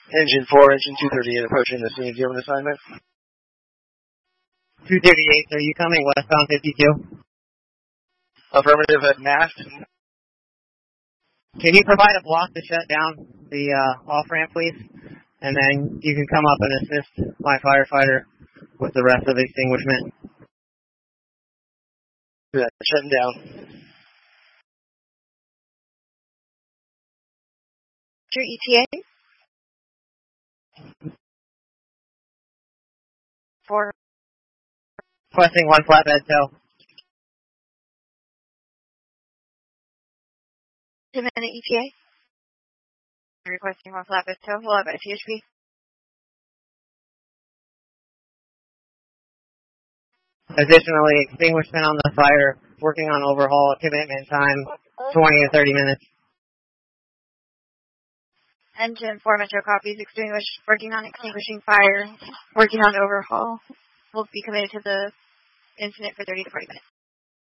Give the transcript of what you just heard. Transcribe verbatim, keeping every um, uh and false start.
Engine four, engine two thirty-eight approaching the scene. Do you have an assignment? two thirty-eight, are you coming westbound fifty-two? Affirmative at mast. Can you provide a block to shut down the uh, off-ramp, please? And then you can come up and assist my firefighter with the rest of the extinguishment. Yeah, shutting down. Your E T A? Four. Requesting one flatbed tow. Two minute E T A? Requesting one flatbed tow. We'll have it at T H P. Additionally, extinguishment on the fire, working on overhaul, commitment time, twenty to thirty minutes. Engine four Metro copies, extinguish, working on extinguishing fire, working on overhaul. We'll be committed to the incident for thirty to forty minutes.